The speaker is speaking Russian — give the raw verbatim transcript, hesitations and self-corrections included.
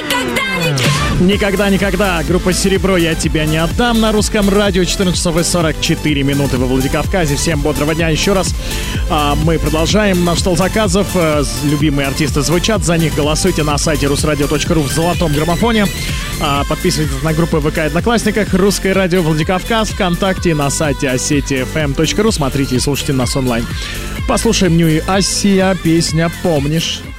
Никогда-никогда. Группа «Серебро», «Я тебя не отдам» на русском радио. четырнадцать часов и сорок четыре минуты во Владикавказе. Всем бодрого дня еще раз. А, мы продолжаем наш стол заказов. Любимые артисты звучат. За них голосуйте на сайте русрадио точка ру в золотом граммофоне. А, подписывайтесь на группы ВК и Одноклассниках. Русское радио Владикавказ. ВКонтакте, на сайте осетия эф эм точка ру. Смотрите и слушайте нас онлайн. Послушаем Нью и Асия. Песня «Помнишь».